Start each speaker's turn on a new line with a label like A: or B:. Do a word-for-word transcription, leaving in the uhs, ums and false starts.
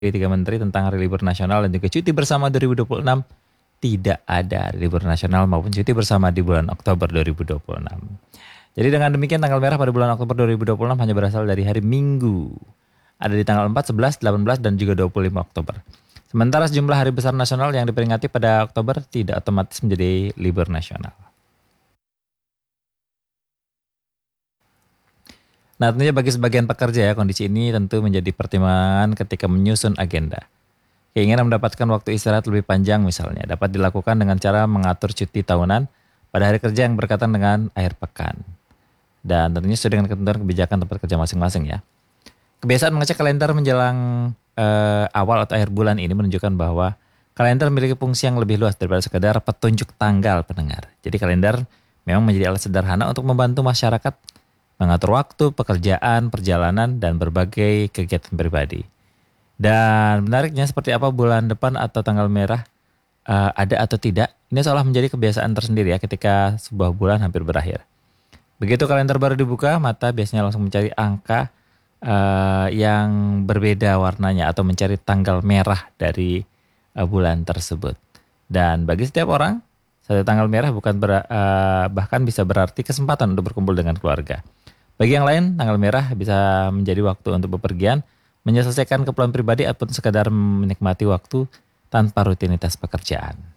A: tiga menteri tentang hari libur nasional dan juga cuti bersama dua ribu dua puluh enam, tidak ada hari libur nasional maupun cuti bersama di bulan Oktober dua ribu dua puluh enam. Jadi dengan demikian tanggal merah pada bulan Oktober dua ribu dua puluh enam hanya berasal dari hari Minggu. Ada di tanggal empat, sebelas, delapan belas dan juga dua puluh lima Oktober. Sementara sejumlah hari besar nasional yang diperingati pada Oktober tidak otomatis menjadi libur nasional. Nah, tentunya bagi sebagian pekerja ya, kondisi ini tentu menjadi pertimbangan ketika menyusun agenda. Keinginan mendapatkan waktu istirahat lebih panjang misalnya dapat dilakukan dengan cara mengatur cuti tahunan pada hari kerja yang berkaitan dengan akhir pekan. Dan tentunya sesuai dengan ketentuan kebijakan tempat kerja masing-masing ya. Kebiasaan mengecek kalender menjelang eh, awal atau akhir bulan ini menunjukkan bahwa kalender memiliki fungsi yang lebih luas daripada sekedar petunjuk tanggal pendengar. Jadi kalender memang menjadi alat sederhana untuk membantu masyarakat mengatur waktu, pekerjaan, perjalanan, dan berbagai kegiatan pribadi. Dan menariknya seperti apa bulan depan atau tanggal merah uh, ada atau tidak, ini seolah menjadi kebiasaan tersendiri ya ketika sebuah bulan hampir berakhir. Begitu kalender baru dibuka, mata biasanya langsung mencari angka uh, yang berbeda warnanya atau mencari tanggal merah dari uh, bulan tersebut. Dan bagi setiap orang, satu tanggal merah bukan ber, uh, bahkan bisa berarti kesempatan untuk berkumpul dengan keluarga. Bagi yang lain, tanggal merah bisa menjadi waktu untuk bepergian, menyelesaikan keperluan pribadi ataupun sekadar menikmati waktu tanpa rutinitas pekerjaan.